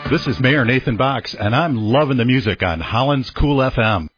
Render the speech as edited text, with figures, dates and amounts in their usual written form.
This is Mayor Nathan Box, and I'm loving the music on Holland's Cool FM.